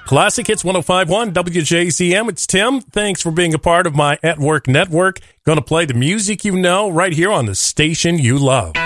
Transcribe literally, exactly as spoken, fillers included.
Classic Hits one oh five point one W J Z M. It's Tim. Thanks for being a part of my At Work network. Going to play the music you know right here on the station you love.